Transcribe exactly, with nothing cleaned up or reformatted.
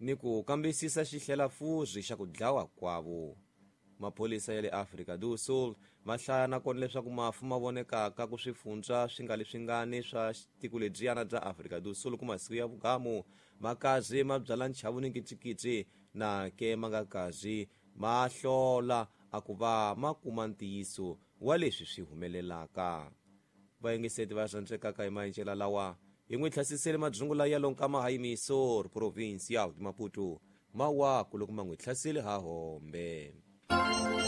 ni ku kambisisa xihlelafuzi xa ku dlawa kwavo. Maphorisa ya le Afrika do Sul ma hlaya na kona leswaku mafu ma vonekaka ku swifundza swi nga leswi nga ni swa tiko lediyana bya Afrika do Sul ku masiku ya vugamu makazi ma byala nchavu ni nkitsikitsi na ke ma nga kazi ma hlola a ku va ma kuma ntiyiso wa leswi swi humelelaka. Vayingiseti va tsandzekaka hi maendlelo lawa hi n'wi tlhasisele madzungula ya lonkama hayimiso province ya Maputo mawa ku loko ma n'wi tlhasile ha hombe.